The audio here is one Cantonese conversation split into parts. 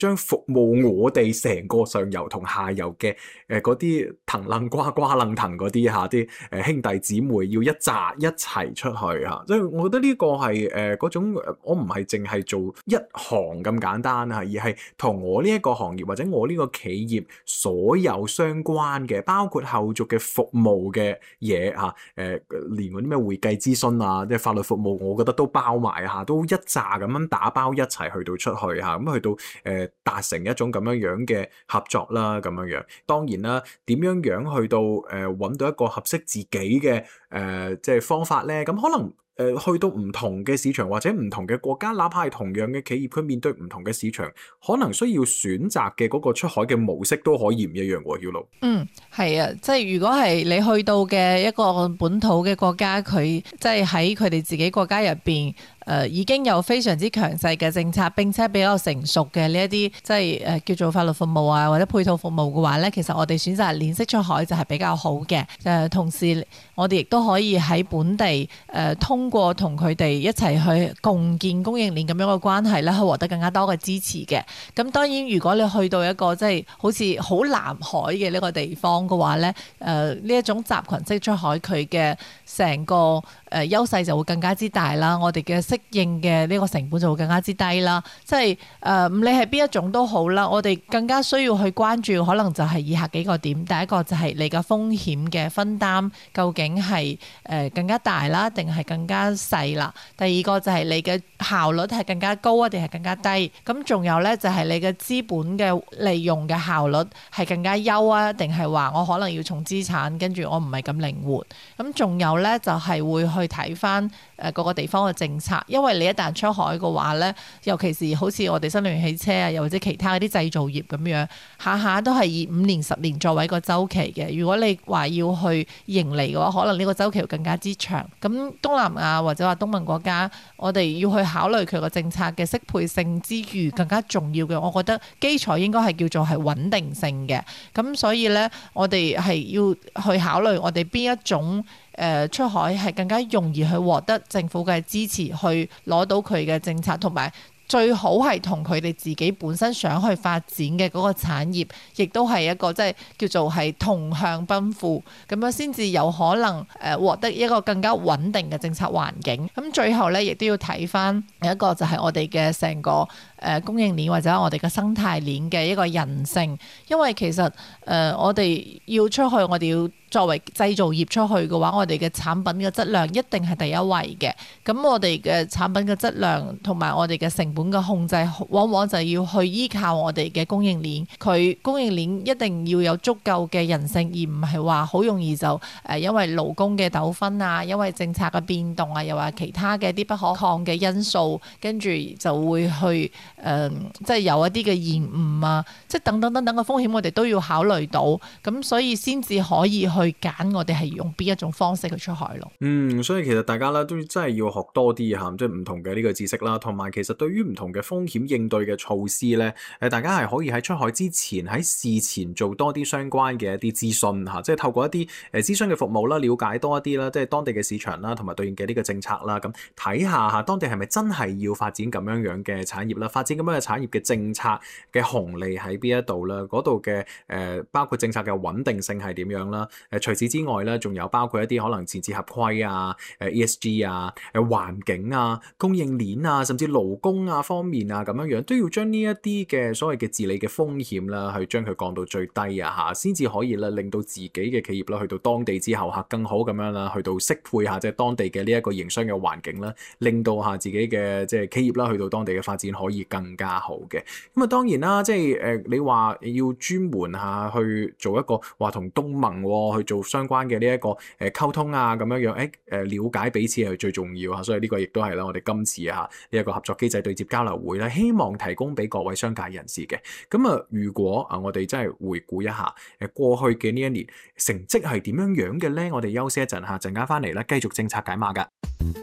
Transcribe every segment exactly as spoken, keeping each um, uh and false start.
將服務我哋成個上游同下游嘅誒嗰啲藤楞瓜瓜楞藤嗰啲嚇啲誒兄弟姊妹要一紮一齊出去嚇，所以我覺得呢個係誒嗰種我唔係淨係做一行咁簡單嚇，而係同我呢一個行業或者我呢個企業所有相關嘅，包括後續嘅服務嘅嘢嚇，誒、呃、連嗰啲咩會計諮詢啊，即係法律服務，我覺得都包埋嚇，都一紮咁樣打包一齊去到出去嚇，咁去到誒、呃、達成一種咁樣樣嘅合作啦，咁樣樣。當然啦，點樣樣去到誒揾、呃、到一個合適自己嘅誒、呃、即係方法咧？咁可能。誒去到唔同嘅市場或者唔同嘅國家，哪怕係同樣嘅企業，佢面對唔同嘅市場，可能需要選擇嘅嗰個出海嘅模式都可以唔一樣喎。曉露， 嗯，係啊，即係如果係你去到嘅一個本土嘅國家，佢即係喺佢哋自己國家入邊。誒、呃、已經有非常之強勢嘅政策，並且比較成熟嘅呢一啲即係誒、呃、叫做法律服務啊，或者配套服務嘅話咧，其實我哋選擇鏈式出海就係比較好嘅。誒、呃、同時我哋亦都可以喺本地誒、呃、通過同佢哋一齊去共建供應鏈咁樣嘅關係咧，去獲得更加多嘅支持嘅。咁當然如果你去到一個即係好似好南海嘅呢個地方嘅話咧，誒呢一種集群式出海佢嘅成個誒、呃、優勢就會更加之大啦。我哋嘅適應嘅呢個成本就會更加之低啦，即係誒唔理係邊一種都好啦，我哋更加需要去關注可能就係以下幾個點。第一個就係你嘅風險嘅分擔究竟係誒、呃、更加大啦，定係更加細啦？第二個就係你嘅效率係更加高啊，定係更加低？咁仲有咧就係你嘅資本嘅利用嘅效率係更加優啊，定係話我可能要重資產，跟住我唔係咁靈活？咁仲有咧就係會去睇翻誒各個地方嘅政策。因為你一旦出海嘅話咧，尤其是好似我哋新能源汽車啊，又或者其他嗰啲製造業咁樣，下下都係以五年、十年作為一個週期嘅。如果你話要去盈利嘅話，可能呢個週期會更加之長。咁東南亞或者話東盟國家，我哋要去考慮佢個政策嘅適配性之餘，更加重要嘅，我覺得基礎應該係叫做係穩定性嘅。咁所以咧，我哋係要去考慮我哋邊一種。誒出海係更加容易去獲得政府嘅支持，去攞到佢嘅政策，同埋最好係同佢哋自己本身想去發展嘅嗰個產業，亦都係一個即係叫做係同向奔赴，咁樣先至有可能誒獲得一個更加穩定嘅政策環境。咁最後咧，亦都要睇翻一個就係我哋嘅成個誒供應鏈或者我哋嘅生態鏈嘅一個韌性，因為其實誒、呃、我哋要出去，我哋要作為製造業出去嘅話，我哋嘅產品嘅質量一定係第一位嘅。咁我哋嘅產品嘅質量同埋我哋嘅成本嘅控制，往往就要去依靠我哋嘅供應鏈。佢供應鏈一定要有足夠嘅韌性，而唔係話好容易就誒因為勞工嘅糾紛啊，因為政策嘅變動啊，又話其他嘅啲不可抗嘅因素，跟住就會去誒、呃、即係有一啲嘅延誤啊，即係等等等等嘅風險，我哋都要考慮到。咁所以先至可以去。去揀我哋係用邊一種方式去出海咯。 嗯，所以其實大家咧都真係要學多啲嚇，即係唔同嘅呢個知識啦，同埋其實對於唔同嘅風險應對嘅措施咧，誒大家係可以喺出海之前喺事前做多啲相關嘅一啲諮詢嚇，即係透過一啲誒諮詢嘅服務啦，了解多一啲啦，即係當地嘅市場啦，同埋對應嘅呢個政策啦，咁睇下嚇當地係咪真係要發展咁樣樣嘅產業啦，發展咁樣嘅產業嘅政策嘅紅利喺邊一度啦，嗰度嘅誒包括政策嘅穩定性係點樣啦。誒除此之外咧，仲有包括一啲可能自治合規啊、誒 E S G 啊、誒環境啊、供應鏈啊，甚至勞工啊方面啊咁樣樣，都要將呢一啲嘅所謂嘅治理嘅風險啦，去將佢降到最低啊嚇，先至可以咧令到自己嘅企業啦，去到當地之後嚇更好咁樣啦，去到適配下即係當地嘅呢一個營商嘅環境啦，令到下自己嘅即係企業啦，去到當地嘅發展可以更加好嘅。咁啊當然啦，即係誒你話要專門下去做一個話同東盟去做相關嘅呢一個誒溝通啊，咁樣樣誒誒了解彼此係最重要嚇，所以呢個亦都係啦，我哋今次嚇呢一個合作機制對接交流會咧，希望提供俾各位商界人士嘅。咁啊，如果啊我哋真係回顧一下誒過去嘅呢一年成績係點樣樣嘅咧，我哋休息一陣嚇，陣間翻嚟咧繼續政策解碼㗎。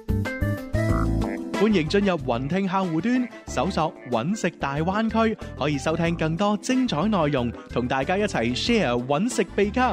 歡迎進入雲聽客戶端，搜索揾食大灣區，可以收聽更多精彩內容，同大家一齊 share 揾食秘笈。